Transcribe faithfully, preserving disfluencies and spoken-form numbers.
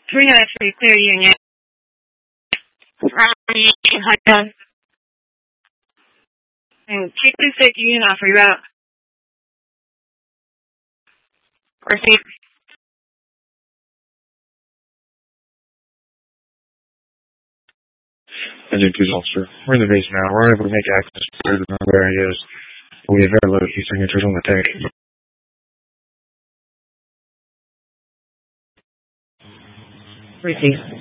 three nine three, clear Union. Romney, hot done. And Chief State Union off, are you out? Proceed. Engine two officer. We're in the base now. We're able to make access to the number areas. We have very low heat signatures on the tank. Receive.